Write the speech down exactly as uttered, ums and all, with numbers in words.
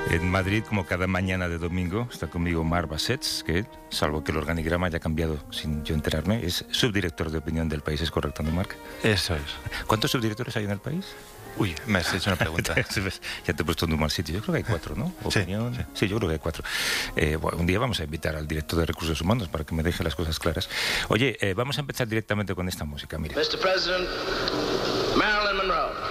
En Madrid, como cada mañana de domingo, está conmigo Marc Bassets, que, salvo que el organigrama haya cambiado sin yo enterarme, es subdirector de opinión del País. ¿Es correcto, no, Marc? Eso es. ¿Cuántos subdirectores hay en el País? Uy, me has hecho una pregunta. Ya te he puesto en un mal sitio. Yo creo que hay cuatro, ¿no? Opinión. Sí, sí. sí yo creo que hay cuatro. Eh, bueno, un día vamos a invitar al director de Recursos Humanos para que me deje las cosas claras. Oye, eh, vamos a empezar directamente con esta música, mira. mister President, Marilyn Monroe.